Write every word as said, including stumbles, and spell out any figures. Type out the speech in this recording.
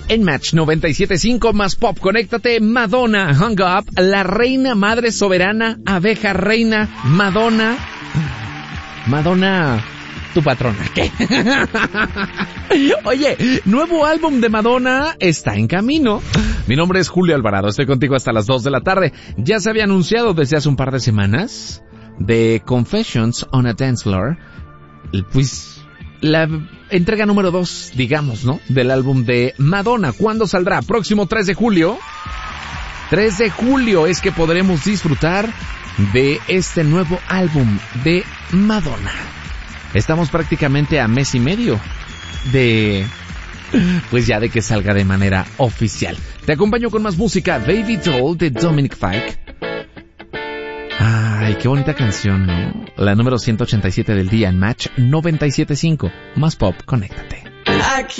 En Match noventa y siete punto cinco más pop, conéctate. Madonna, Hung Up, la reina madre soberana, abeja reina, Madonna. Madonna, tu patrona, ¿qué? Oye, nuevo álbum de Madonna está en camino. Mi nombre es Julio Alvarado, estoy contigo hasta las dos de la tarde. Ya se había anunciado desde hace un par de semanas de Confessions on a Dance Floor, pues la entrega número dos, digamos, ¿no? Del álbum de Madonna. ¿Cuándo saldrá? Próximo tres de julio. tres de julio es que podremos disfrutar de este nuevo álbum de Madonna. Estamos prácticamente a mes y medio de, pues ya de que salga de manera oficial. Te acompaño con más música. Baby Doll de Dominic Fike. Ay, qué bonita canción, ¿no? La número ciento ochenta y siete del día en Match noventa y siete punto cinco. Más pop, conéctate.